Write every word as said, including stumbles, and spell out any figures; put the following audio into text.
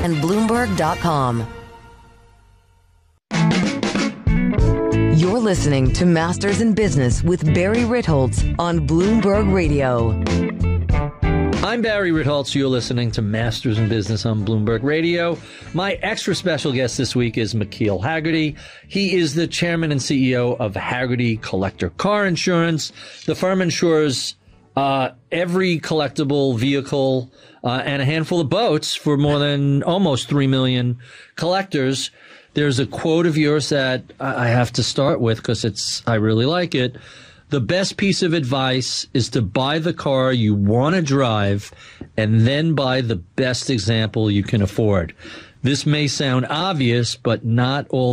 and Bloomberg dot com. You're listening to Masters in Business with Barry Ritholtz on Bloomberg Radio. I'm Barry Ritholtz. You're listening to Masters in Business on Bloomberg Radio. My extra special guest this week is McKeel Hagerty. He is the chairman and C E O of Hagerty Collector Car Insurance. The firm insures uh, every collectible vehicle uh, and a handful of boats for more than almost three million collectors. There's a quote of yours that I have to start with because it's I really like it. The best piece of advice is to buy the car you want to drive and then buy the best example you can afford. This may sound obvious, but not all